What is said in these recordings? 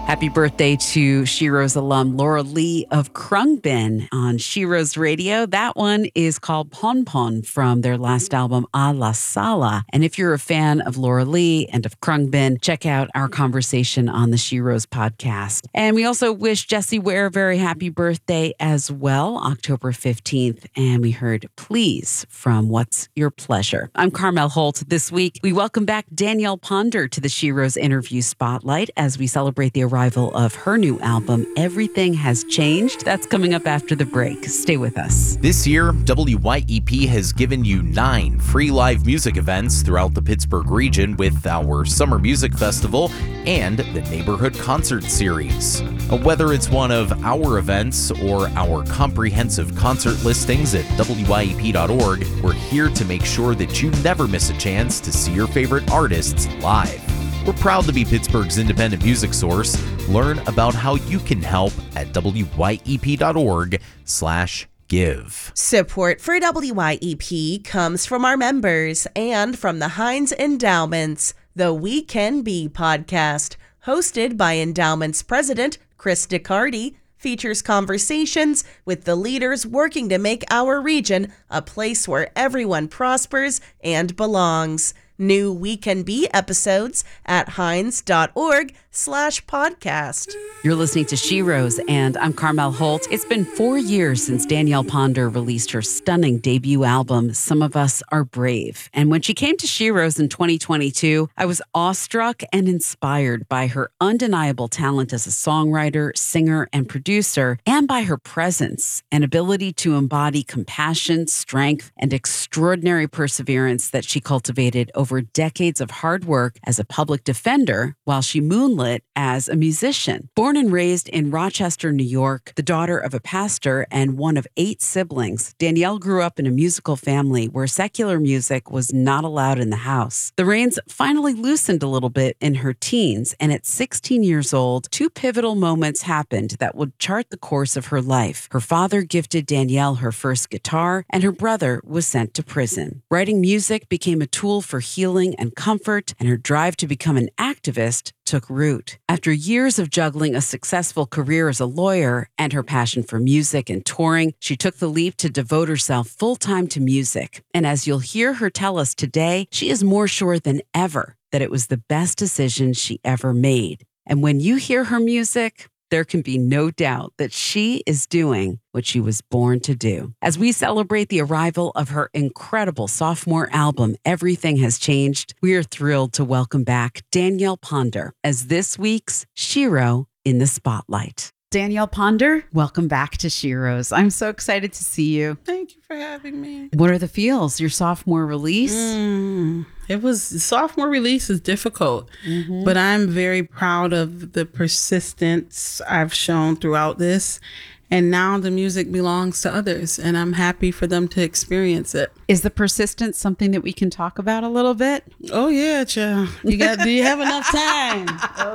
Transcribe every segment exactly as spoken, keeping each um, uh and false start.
Happy birthday to Sheroes alum Laura Lee of Khruangbin on Sheroes Radio. That one is called Pon Pon from their last album, A La Sala. And if you're a fan of Laura Lee and of Khruangbin, check out our conversation on the Sheroes podcast. And we also wish Jessie Ware a very happy birthday as well, October fifteenth. And we heard Please from What's Your Pleasure. I'm Carmel Holt. This week, we welcome back Danielle Ponder to the Sheroes Interview Spotlight as we celebrate the arrival of her new album, Everything Has Changed. That's coming up after the break. Stay with us. This year, W Y E P has given you nine free live music events throughout the Pittsburgh region with our Summer Music Festival and the Neighborhood Concert Series. Whether it's one of our events or our comprehensive concert listings at W Y E P dot org, we're here to make sure that you never miss a chance to see your favorite artists live. We're proud to be Pittsburgh's independent music source. Learn about how you can help at W Y E P dot org slash give. Support for W Y E P comes from our members and from the Heinz Endowments, the We Can Be podcast, hosted by Endowments President Chris DeCardi, features conversations with the leaders working to make our region a place where everyone prospers and belongs. New We Can Be episodes at heinz dot org slash podcast. You're listening to Sheroes, and I'm Carmel Holt. It's been four years since Danielle Ponder released her stunning debut album, Some of Us Are Brave. And when she came to Sheroes in twenty twenty-two, I was awestruck and inspired by her undeniable talent as a songwriter, singer, and producer, and by her presence and ability to embody compassion, strength, and extraordinary perseverance that she cultivated over decades of hard work as a public defender while she moonlit as a musician. Born and raised in Rochester, New York, the daughter of a pastor and one of eight siblings, Danielle grew up in a musical family where secular music was not allowed in the house. The reins finally loosened a little bit in her teens, and at sixteen years old, two pivotal moments happened that would chart the course of her life. Her father gifted Danielle her first guitar, and her brother was sent to prison. Writing music became a tool for healing and comfort, and her drive to become an activist took root. After years of juggling a successful career as a lawyer and her passion for music and touring, she took the leap to devote herself full-time to music. And as you'll hear her tell us today, she is more sure than ever that it was the best decision she ever made. And when you hear her music, there can be no doubt that she is doing what she was born to do. As we celebrate the arrival of her incredible sophomore album, Everything Has Changed, we are thrilled to welcome back Danielle Ponder as this week's Shero in the Spotlight. Danielle Ponder, welcome back to Sheroes. I'm so excited to see you. Thank you for having me. What are the feels? Your sophomore release? Mm, it was sophomore release is difficult, mm-hmm. but I'm very proud of the persistence I've shown throughout this. And now the music belongs to others, and I'm happy for them to experience it. Is the persistence something that we can talk about a little bit? Oh yeah, child. You got? Do you have enough time?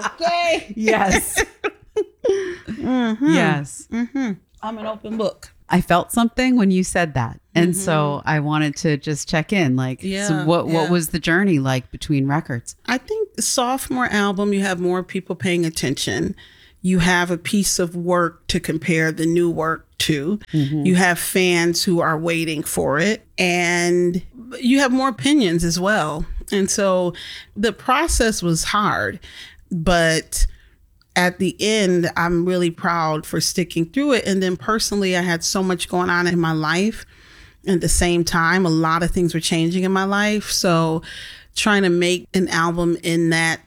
Okay. Yes. Mm-hmm. Yes. Mm-hmm. I'm an open book. I felt something when you said that. And mm-hmm. so I wanted to just check in. Like, yeah, so what, yeah. what was the journey like between records? I think the sophomore album, you have more people paying attention. You have a piece of work to compare the new work to. Mm-hmm. You have fans who are waiting for it. And you have more opinions as well. And so the process was hard, but at the end, I'm really proud for sticking through it. And then personally, I had so much going on in my life. At the same time, a lot of things were changing in my life. So trying to make an album in that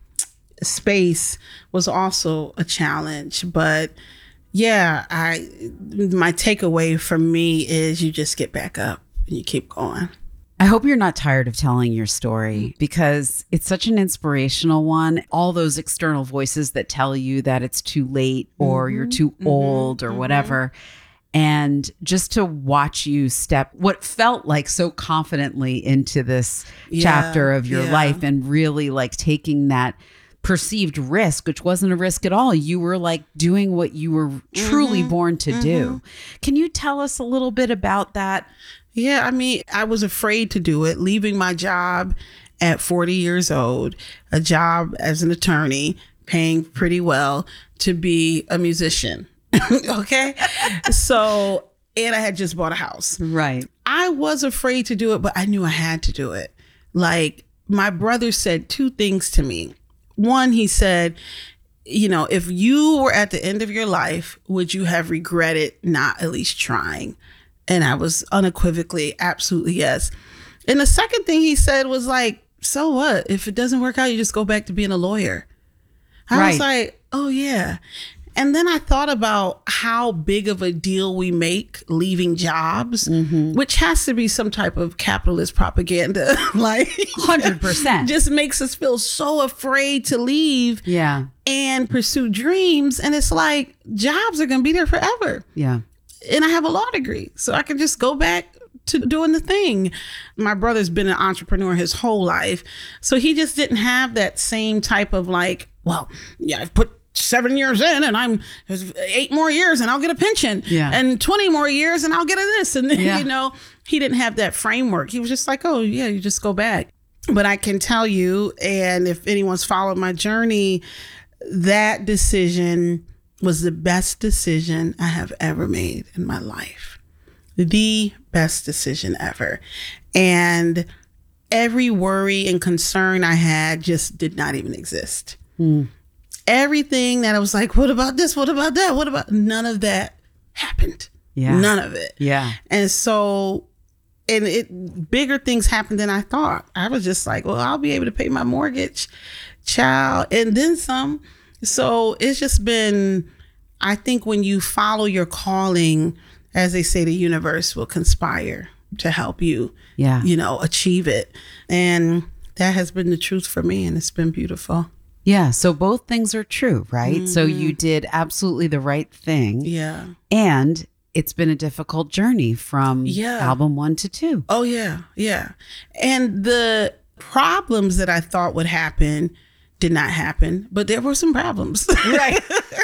space was also a challenge. But yeah, I my takeaway from me is you just get back up and you keep going. I hope you're not tired of telling your story because it's such an inspirational one. All those external voices that tell you that it's too late or mm-hmm, you're too mm-hmm, old or mm-hmm. whatever. And just to watch you step what felt like so confidently into this yeah, chapter of your yeah. life and really like taking that perceived risk, which wasn't a risk at all. You were like doing what you were truly mm-hmm, born to mm-hmm. do. Can you tell us a little bit about that? Yeah, I mean, I was afraid to do it, leaving my job at forty years old, a job as an attorney, paying pretty well to be a musician. Okay. So, and I had just bought a house. Right. I was afraid to do it, but I knew I had to do it. Like, my brother said two things to me. One, he said, you know, if you were at the end of your life, would you have regretted not at least trying? And I was unequivocally, absolutely yes. And the second thing he said was like, so what? If it doesn't work out, you just go back to being a lawyer. I Right. was like, oh yeah. And then I thought about how big of a deal we make leaving jobs, mm-hmm. which has to be some type of capitalist propaganda. Like one hundred percent. Just makes us feel so afraid to leave Yeah. and pursue dreams. And it's like jobs are going to be there forever. Yeah. And I have a law degree, so I can just go back to doing the thing. My brother's been an entrepreneur his whole life. So he just didn't have that same type of like, well, yeah, I've put seven years in and I'm eight more years and I'll get a pension Yeah. and twenty more years and I'll get a this. And then, Yeah. you know, he didn't have that framework. He was just like, oh yeah, you just go back. But I can tell you, and if anyone's followed my journey, that decision was the best decision I have ever made in my life. The best decision ever. And every worry and concern I had just did not even exist. Mm. Everything that I was like, what about this? What about that? What about none of that happened. Yeah. None of it. Yeah. And so, and it bigger things happened than I thought. I was just like, well, I'll be able to pay my mortgage, child, and then some. So it's just been, I think when you follow your calling, as they say, the universe will conspire to help you, Yeah. you know, achieve it. And that has been the truth for me. And it's been beautiful. Yeah. So both things are true, right? Mm-hmm. So you did absolutely the right thing. Yeah. And it's been a difficult journey from yeah. album one to two. Oh, yeah. Yeah. And the problems that I thought would happen did not happen, but there were some problems. Right.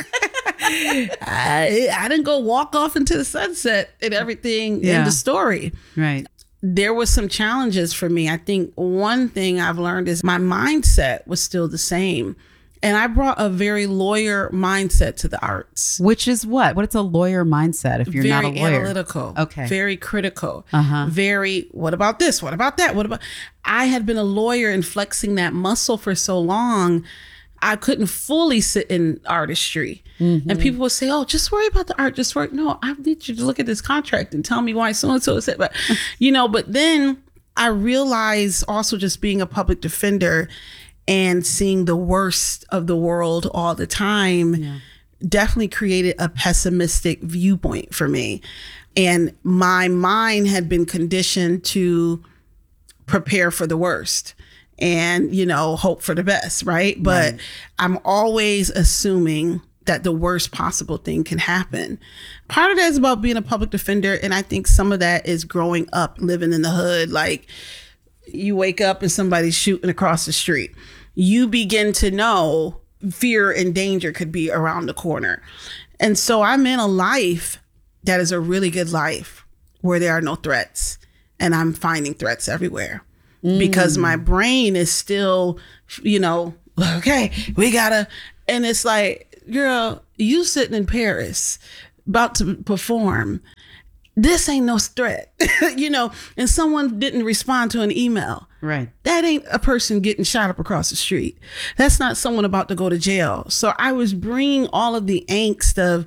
I, I didn't go walk off into the sunset and everything Yeah. in the story. Right. There was some challenges for me. I think one thing I've learned is my mindset was still the same. And I brought a very lawyer mindset to the arts. Which is what? What's a lawyer mindset if you're Very not a lawyer? analytical. Okay. Very critical. Uh-huh. Very, what about this? What about that? What about? I had been a lawyer and flexing that muscle for so long, I couldn't fully sit in artistry. Mm-hmm. And people would say, oh, just worry about the art. Just work. No, I need you to look at this contract and tell me why so-and-so said, but, you know, but then I realized also just being a public defender and seeing the worst of the world all the time yeah. definitely created a pessimistic viewpoint for me. And my mind had been conditioned to prepare for the worst and, you know, hope for the best, right? But right. I'm always assuming that the worst possible thing can happen. Part of that is about being a public defender. And I think some of that is growing up, living in the hood. Like you wake up and somebody's shooting across the street. You begin to know fear and danger could be around the corner. And so I'm in a life that is a really good life where there are no threats. And I'm finding threats everywhere mm. because my brain is still, you know, okay, we gotta, and it's like, girl, you sitting in Paris about to perform. This ain't no threat, you know, and someone didn't respond to an email. Right. That ain't a person getting shot up across the street. That's not someone about to go to jail. So I was bringing all of the angst of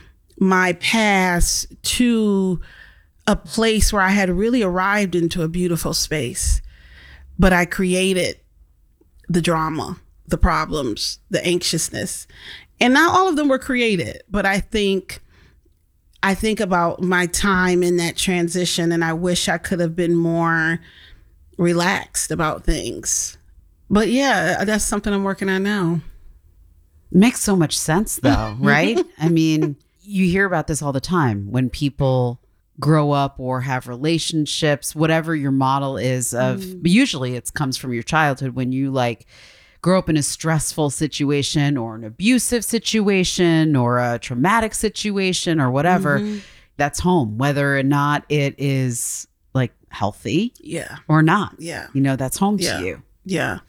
my past to a place where I had really arrived into a beautiful space, but I created the drama, the problems, the anxiousness, and not all of them were created, but I think I think about my time in that transition and I wish I could have been more relaxed about things. But yeah, that's something I'm working on now. Makes so much sense though, right? I mean, you hear about this all the time when people grow up or have relationships, whatever your model is of, mm. but usually it comes from your childhood when you like grow up in a stressful situation or an abusive situation or a traumatic situation or whatever, mm-hmm. that's home, whether or not it is like healthy yeah, or not. Yeah. You know, that's home yeah. to you. Yeah.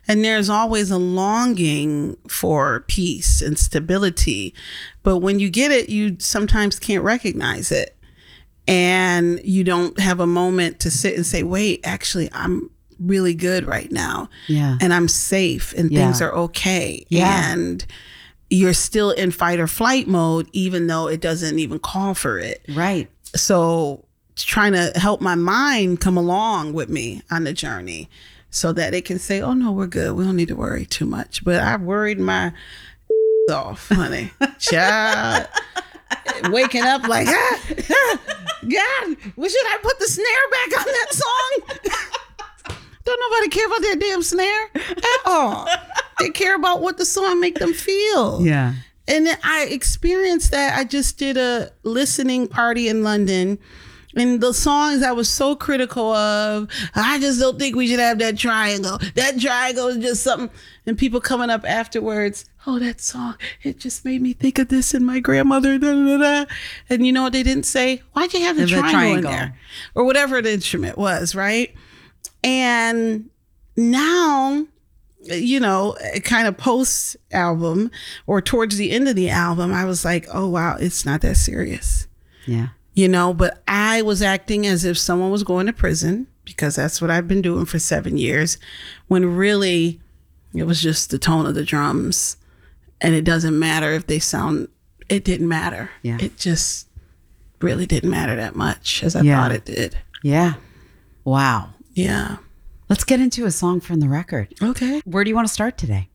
And there's always a longing for peace and stability. But when you get it, you sometimes can't recognize it. And you don't have a moment to sit and say, wait, actually, I'm really good right now. Yeah. And I'm safe and Yeah. things are okay. Yeah. And you're still in fight or flight mode, even though it doesn't even call for it. Right. So trying to help my mind come along with me on the journey so that it can say, oh, no, we're good. We don't need to worry too much. But I worried my off, honey. Child. Waking up like, ah, ah, God, well, should I put the snare back on that song? Don't nobody care about that damn snare at all. They care about what the song make them feel. Yeah. And then I experienced that. I just did a listening party in London. And the songs I was so critical of, I just don't think we should have that triangle. That triangle is just something. And people coming up afterwards, oh, that song, it just made me think of this and my grandmother. Da, da, da. And you know what they didn't say? Why'd you have the, The triangle, triangle. in there? Or whatever the instrument was, right? And now, you know, kind of post album or towards the end of the album, I was like, oh, wow, it's not that serious. Yeah. You know, but I was acting as if someone was going to prison because that's what I've been doing for seven years when really it was just the tone of the drums. And it doesn't matter if they sound, it didn't matter. Yeah. It just really didn't matter that much as I Yeah. thought it did. Yeah. Wow. Yeah. Let's get into a song from the record. Okay. Where do you want to start today?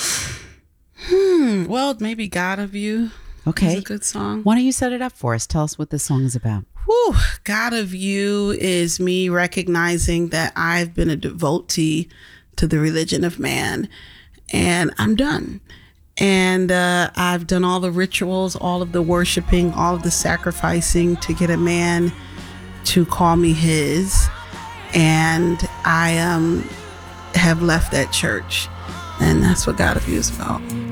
Hmm. Well, maybe God of You. Okay. Is a good song. Why don't you set it up for us? Tell us what this song is about. Whew, God of You is me recognizing that I've been a devotee to the religion of man and I'm done. And uh, I've done all the rituals, all of the worshiping, all of the sacrificing to get a man to call me his. And I um, have left that church. And that's what God of You is about.